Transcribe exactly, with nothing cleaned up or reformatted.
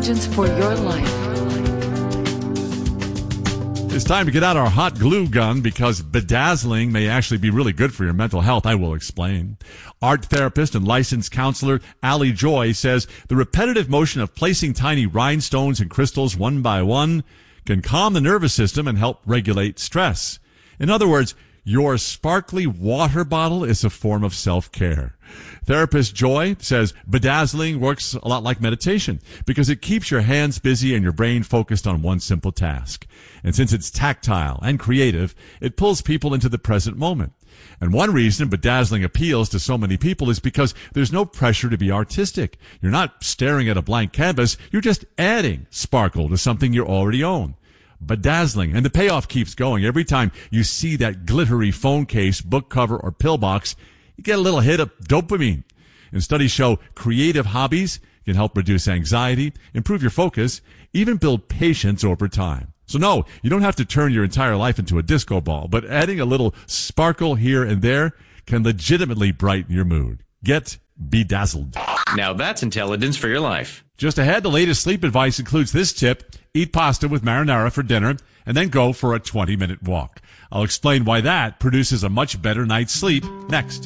Intelligence for your life. It's time to get out our hot glue gun because bedazzling may actually be really good for your mental health. I will explain. Art therapist and licensed counselor Allie Joy says the repetitive motion of placing tiny rhinestones and crystals one by one can calm the nervous system and help regulate stress. In other words, your sparkly water bottle is a form of self-care. Therapist Joy says bedazzling works a lot like meditation because it keeps your hands busy and your brain focused on one simple task. And since it's tactile and creative, it pulls people into the present moment. And one reason bedazzling appeals to so many people is because there's no pressure to be artistic. You're not staring at a blank canvas. You're just adding sparkle to something you already own. Bedazzling, and the payoff keeps going. Every time you see that glittery phone case, book cover, or pill box, you get a little hit of dopamine. And studies show creative hobbies can help reduce anxiety, improve your focus, even build patience over time. So no, you don't have to turn your entire life into a disco ball, but adding a little sparkle here and there can legitimately brighten your mood. Get bedazzled. Now that's intelligence for your life. Just ahead, the latest sleep advice includes this tip: eat pasta with marinara for dinner and then go for a twenty minute walk. I'll explain why that produces a much better night's sleep next.